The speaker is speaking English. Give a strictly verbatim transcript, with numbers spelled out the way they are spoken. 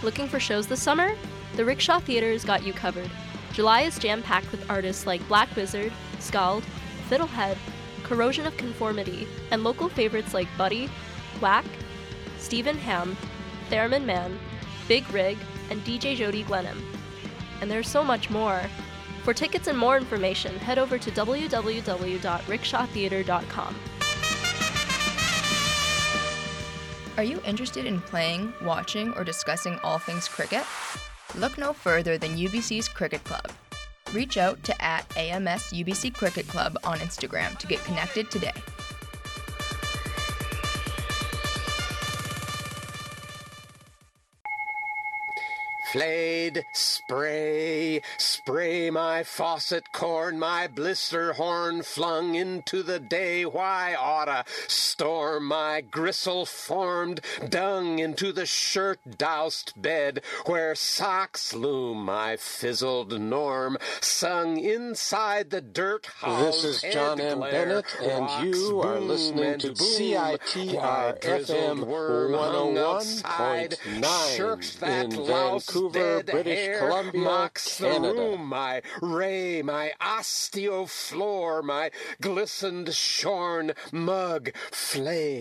Looking for shows this summer? The Rickshaw Theater's got you covered. July is jam-packed with artists like Black Wizard, Scald, Fiddlehead, Corrosion of Conformity, and local favorites like Buddy, Whack, Stephen Ham, Theremin Man, Big Rig, and D J Jody Glenham. And there's so much more. For tickets and more information, head over to w w w dot rickshaw theater dot com. Are you interested in playing, watching, or discussing all things cricket? Look no further than U B C's Cricket Club. Reach out to at A M S U B C Cricket Club on Instagram to get connected today. Flayed, spray, spray my faucet corn, my blister horn flung into the day. Why oughta storm my gristle-formed dung into the shirt-doused bed, where socks loom my fizzled norm, sung inside the dirt house. This is John M. Bennett, and you are listening to C I T R F M one oh one point nine in Vancouver, British Columbia, mocks the Canada. room, my ray, my osteo floor, my glistened shorn mug flay.